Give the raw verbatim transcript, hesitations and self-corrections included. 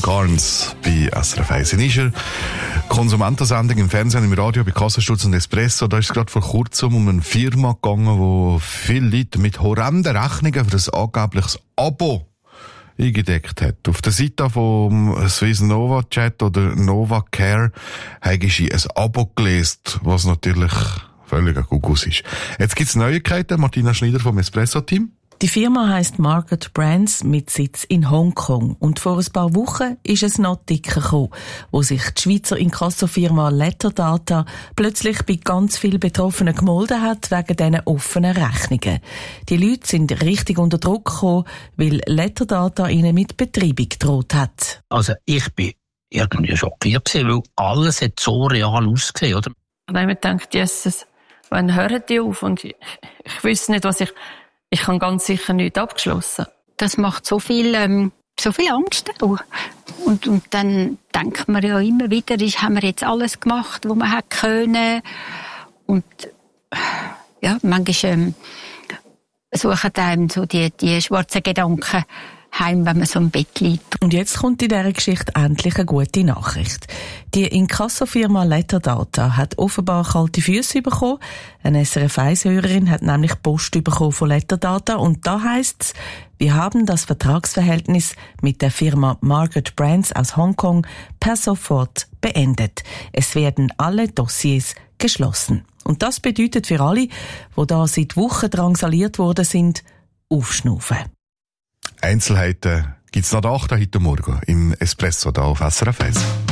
Garns bei S R F eins. In dieser Konsumentensendung im Fernsehen, im Radio, bei Kassensturz und Espresso, da ist es gerade vor kurzem um eine Firma gegangen, wo viele Leute mit horrenden Rechnungen für ein angebliches Abo eingedeckt hat. Auf der Seite vom Swiss Nova Chat oder Nova Care habe ich ein Abo gelesen, was natürlich völlig ein Gugus ist. Jetzt gibt's Neuigkeiten. Martina Schneider vom Espresso-Team. Die Firma heisst Market Brands mit Sitz in Hongkong. Und vor ein paar Wochen ist es noch dicker gekommen, wo sich die Schweizer Inkassofirma Letterdata plötzlich bei ganz vielen Betroffenen gemolden hat wegen diesen offenen Rechnungen. Die Leute sind richtig unter Druck gekommen, weil Letterdata ihnen mit Betreibung gedroht hat. Also ich bin irgendwie schockiert gewesen, weil alles hat so real ausgesehen, oder? Und dann habe ich mir gedacht, Jesus, wann hören die auf? Und ich, ich wüsste nicht, was ich... Ich habe ganz sicher nichts abgeschlossen. Das macht so viel, ähm, so viel Angst auch. Und, und dann denkt man ja immer wieder, ist, haben wir jetzt alles gemacht, was wir hätten können. Und ja, manchmal ähm, suchen einem so die, die schwarzen Gedanken heim, wenn man so im Bett liegt. Und jetzt kommt in dieser Geschichte endlich eine gute Nachricht. Die Inkassofirma Letterdata hat offenbar kalte Füße bekommen. Eine S R F eins-Hörerin hat nämlich Post bekommen von Letterdata und da heisst es, wir haben das Vertragsverhältnis mit der Firma Market Brands aus Hongkong per sofort beendet. Es werden alle Dossiers geschlossen. Und das bedeutet für alle, die da seit Wochen drangsaliert worden sind, aufschnaufen. Einzelheiten gibt's nach der acht heute Morgen im Espresso da auf S R F eins.